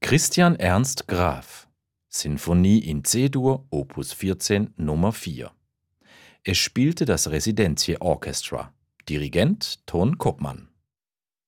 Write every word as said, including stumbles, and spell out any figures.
Christian Ernst Graf: Sinfonie in C-Dur, Opus vierzehn, Nummer vier. Es spielte das Residenzje Orchestra. Dirigent Ton Kopman.